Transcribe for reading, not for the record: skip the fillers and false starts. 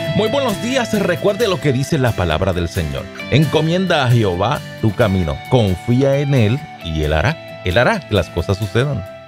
Muy buenos días. Recuerde lo que dice la palabra del Señor. Encomienda a Jehová tu camino. Confía en Él y Él hará. Él hará que las cosas sucedan.